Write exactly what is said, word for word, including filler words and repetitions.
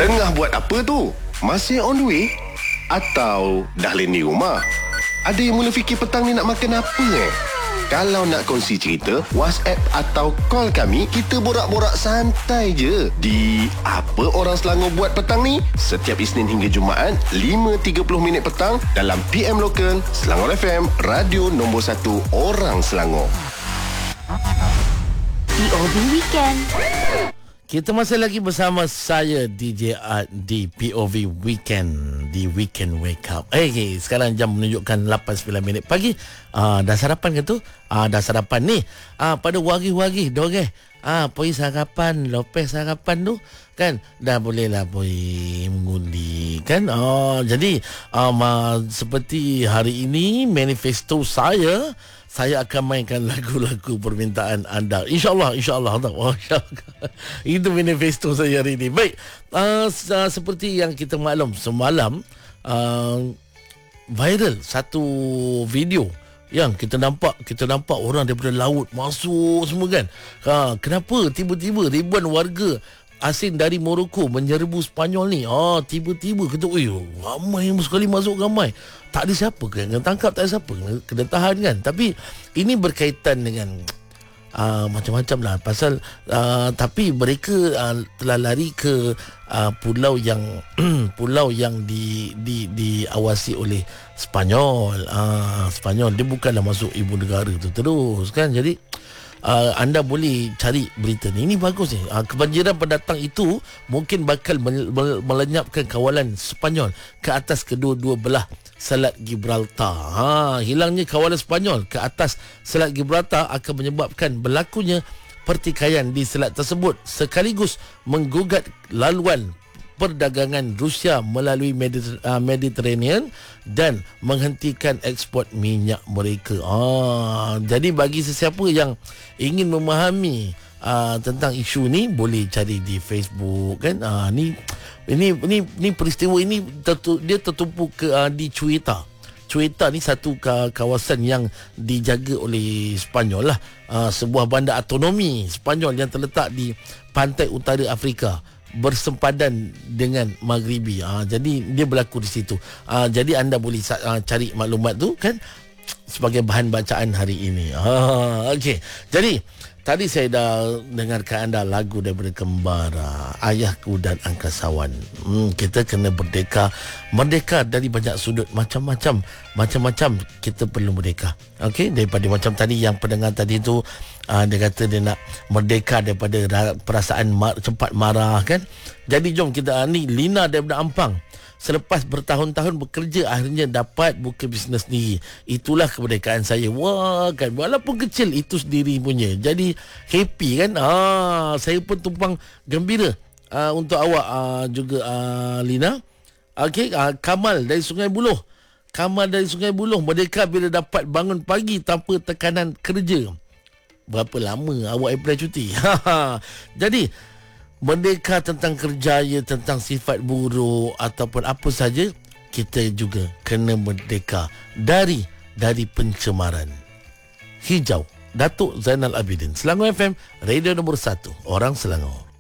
Tengah buat apa tu? Masih on the way? Atau dah landing rumah? Ada yang mula fikir petang ni nak makan apa eh? Kalau nak kongsi cerita, WhatsApp atau call kami, kita borak-borak santai je. Di Apa Orang Selangor Buat Petang ni, setiap Isnin hingga Jumaat, lima tiga puluh minit petang dalam P M Local, Selangor F M, radio nombor satu orang Selangor. P O V Weekend. Kita masih lagi bersama saya D J Art di P O V Weekend, di Weekend Wake Up. Eh, okay, sekarang jam menunjukkan lapan sembilan minit pagi. Ah, dah sarapan ke tu? Ah, dah sarapan ni. Ah, pada wagi-wagi doreh. Ah, poi sarapan, lopes sarapan tu kan dah boleh lah poi mengundi kan. Oh, jadi um, uh, seperti hari ini manifesto saya saya akan mainkan lagu-lagu permintaan anda. InsyaAllah, insyaAllah. Oh, insyaAllah. Itu manifesto saya hari ini. Baik, uh, uh, seperti yang kita maklum semalam, uh, viral satu video yang kita nampak kita nampak orang daripada laut masuk semua kan. Ha, kenapa tiba-tiba ribuan warga asing dari Morocco menyerbu Sepanyol ni? Ah, tiba-tiba kita, oi, ramai sekali masuk, ramai. Tak ada siapa kena tangkap, tak ada siapa kena, kena tahan kan. Tapi ini berkaitan dengan uh, macam-macam lah pasal uh, tapi mereka uh, telah lari ke uh, pulau yang pulau yang di di diawasi oleh Sepanyol. Uh, Sepanyol dia bukanlah masuk ibu negara tu terus kan. Jadi Uh, anda boleh cari berita ni. Ini bagus ni. Uh, kebanjiran pendatang itu mungkin bakal melenyapkan kawalan Sepanyol ke atas kedua-dua belah Selat Gibraltar. Ha, hilangnya kawalan Sepanyol ke atas Selat Gibraltar akan menyebabkan berlakunya pertikaian di selat tersebut sekaligus menggugat laluan perdagangan Rusia melalui Mediterranean dan menghentikan ekspor minyak mereka. Ah, jadi bagi sesiapa yang ingin memahami uh, tentang isu ni, boleh cari di Facebook kan. Ah, ni ini ini ni peristiwa ini tertu, dia tertumpu ke uh, di Cuita. Cuita ni satu kawasan yang dijaga oleh Sepanyol lah. Uh, sebuah bandar autonomi Sepanyol yang terletak di pantai utara Afrika, bersempadan dengan Maghribi. Ha, jadi dia berlaku di situ. Ha, jadi anda boleh uh, cari maklumat tu kan sebagai bahan bacaan hari ini. Ha, okey. Jadi tadi saya dah dengarkan anda lagu daripada Kembara, Ayahku dan Angkasawan. Hmm, kita kena merdeka. Merdeka dari banyak sudut, macam-macam. Macam-macam kita perlu merdeka. Okey, daripada macam tadi yang pendengar tadi tu, uh, dia kata dia nak merdeka daripada perasaan mar- cepat marah kan. Jadi jom kita, uh, ni Lina daripada Ampang. Selepas bertahun-tahun bekerja, akhirnya dapat buka bisnes sendiri. Itulah kemerdekaan saya. Wah kan, walaupun kecil itu sendiri punya. Jadi happy kan. Ah, saya pun tumpang gembira uh, untuk awak uh, juga uh, Lina. Okey, uh, Kamal dari Sungai Buloh. Kamal dari Sungai Buloh merdeka bila dapat bangun pagi tanpa tekanan kerja. Berapa lama awak apply cuti? Jadi merdeka tentang kerjaya, tentang sifat buruk ataupun apa saja, kita juga kena merdeka dari dari pencemaran. Hijau, Datuk Zainal Abidin, Selangor F M, radio nombor satu orang Selangor.